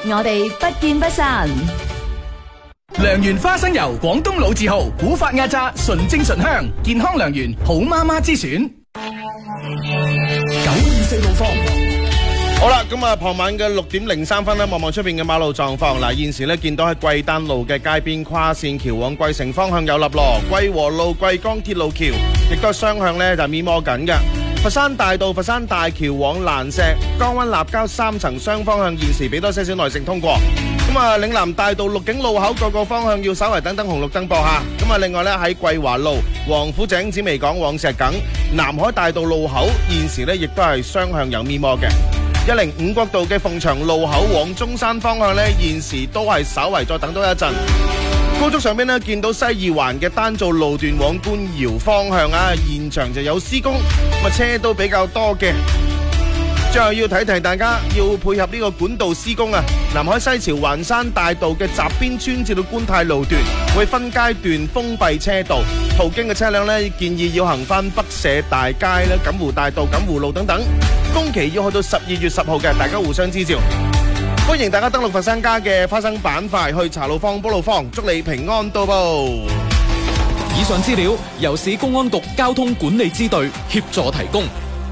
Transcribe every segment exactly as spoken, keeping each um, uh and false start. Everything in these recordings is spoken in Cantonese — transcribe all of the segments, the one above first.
我哋不見不散。 良緣花生油，廣東老字號，古法壓榨，純正純香，健康良緣，好媽媽之選。九二四路況。 好啦，咁啊，傍晚嘅六點零三分咧，望望出邊嘅馬路狀況。嗱，現時咧見到喺桂丹路嘅街邊跨線橋往桂城方向有立羅，桂和路桂江鐵路橋亦都係雙向咧就咪摩緊嘅。佛山大道佛山大橋往蘭石、江灣立交三層雙方向現時俾多些少耐性通過。咁啊，嶺南大道陸景路口各個方向要稍為等等紅綠燈播下。咁啊，另外咧喺桂華路、王府井紫薇港往石硤、南海大道路口現時咧亦都係雙向有咪摩嘅。一零五國道嘅鳳翔路口往中山方向咧，現時都係稍為再等多一陣。高速上邊咧見到西二環嘅單造路段往官窯方向啊，現場就有施工，咁啊車都比較多嘅。最後要提提大家，要配合呢個管道施工啊，南海西樵環山大道嘅閘邊村至到觀泰路段會分階段封閉車道，途經嘅車輛咧建議要行翻北社大街啦、錦湖大道、錦湖路等等。工期要去到十二月十號嘅，大家互相支照。歡迎大家登錄佛山家嘅花生板塊去茶路坊、煲路坊，祝你平安到埗。 以上資料由市公安局交通管理支隊協助提供。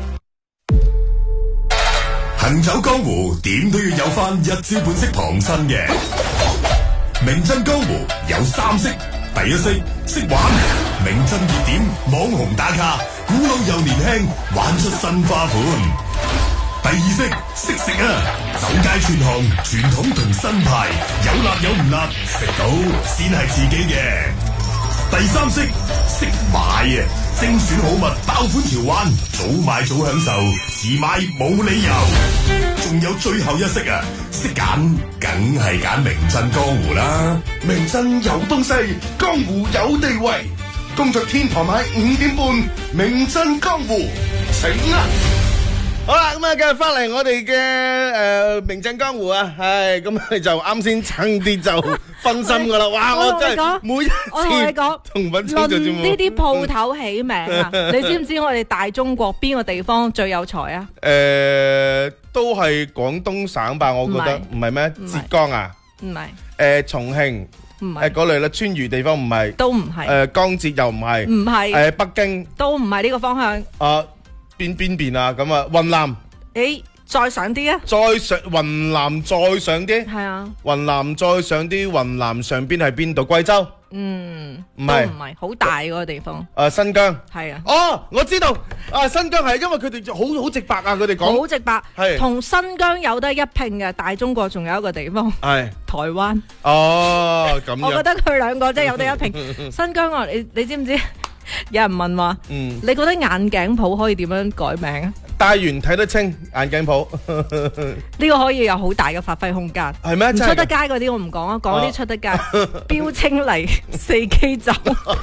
行走江湖，點都要有翻一招半式旁身嘅。名震江湖有三式，第一式識玩，名震熱點，網紅打卡，古老又年輕，玩出新花款。第二式識食啊，走街串巷，傳統同新派，有辣有唔辣，食到先係自己嘅。第三式識買啊，精選好物，爆款潮玩，早買早享受，遲買冇理由。仲有最後一式啊，識揀，梗係揀名震江湖啦。名震有東西，江湖有地位。工作天傍晚五點半，名震江湖，醒啦！ 好啦，咁啊，繼續翻嚟我哋嘅誒名震江湖啊，係咁啊，就啱先差啲就分心噶啦，哇！我真係每一次我同你講， 同品超做節目， 呢啲鋪頭起名啊，你知唔知我哋大中國邊個地方最有才啊？ 誒，都係廣東省吧？我覺得唔係咩？浙江啊？ 唔係。 誒，重慶。 唔係。 誒，嗰類啦，川渝地方唔係。 都唔係。 誒，江浙又唔係。 唔係。 誒，北京。 都唔係呢個方向。 啊。邊邊邊啊，咁啊，雲南， 誒，再上啲啊， 再上雲南再上啲， 係啊， 雲南再上啲，雲南上邊係邊度？貴州？ 嗯， 唔係， 唔係，好大嗰個地方。 誒，新疆， 係啊。 哦，我知道，啊，新疆係因為佢哋好好直白啊，佢哋講好直白，係同新疆有得一拼嘅。大中國仲有一個地方，係台灣。 哦，咁樣， 我覺得佢兩個真係有得一拼。新疆啊，你你知唔知？有人問話，嗯，你覺得眼鏡鋪可以點樣改名啊？ 戴完睇得清眼鏡鋪， 呢個可以有好大嘅發揮空間。 係咩？ 唔出得街嗰啲我唔講啊，講啲出得街。標清嚟四 K 酒，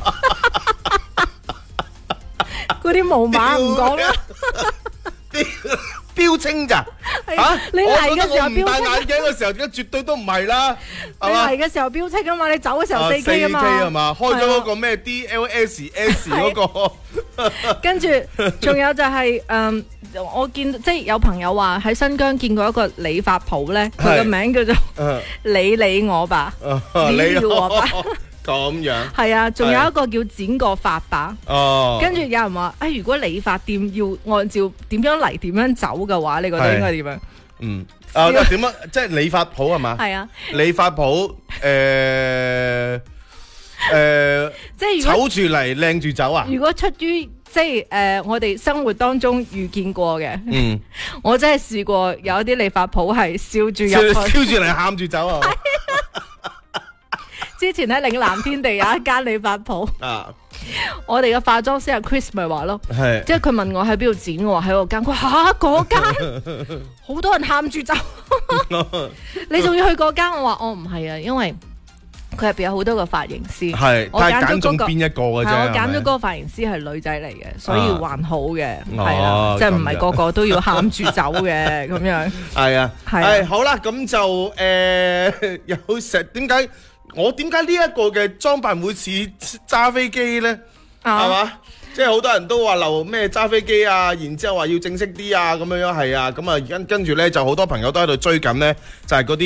嗰啲無碼唔講啦。 標清咋？ 吓，你嚟嘅時候標清， 唔戴眼鏡嘅時候，而家絕對都唔係啦。 你嚟嘅時候標清啊嘛，你走嘅時候四 K 啊嘛。 四 K 係嘛？開咗嗰個咩 D L S S 嗰個。 跟住仲有就係誒，我見即係有朋友話喺新疆見過一個理髮鋪咧，佢個名叫做你理我吧，你要我吧。 咁樣係啊，仲有一個叫剪個髮吧。 哦， 跟住有人話，誒，如果理髮店要按照點樣嚟點樣走嘅話，你覺得應該點樣？ 嗯，啊，點樣？即係理髮鋪係嘛？ 係啊， 理髮鋪，誒誒， 即係如果醜住嚟，靚住走啊？ 如果出於即係誒，我哋生活當中遇見過嘅，嗯，我真係試過有一啲理髮鋪係笑住入去， 笑住嚟，喊住走啊！ 之前喺嶺南天地有一間理髮鋪，啊，我哋嘅化妝師阿 Chris 咪話咯，係，即係佢問我喺邊度剪，我話喺嗰間，佢話吓嗰間，好多人喊住走，你仲要去嗰間？我話我唔係啊，因為佢入邊有好多個髮型師， 係， 我揀咗嗰個邊一個嘅啫， 我揀咗嗰個髮型師係女仔嚟嘅，所以還好嘅，係啦，即係唔係個個都要喊住走嘅咁樣， 係啊，係好啦，咁就誒有石點解？我點解呢一個嘅裝扮會似揸飛機咧？係嘛？即係好多人都話留咩揸飛機啊，然之後話要正式啲啊，咁樣樣係啊，咁啊跟跟住咧就好多朋友都喺度追緊咧，就係嗰啲。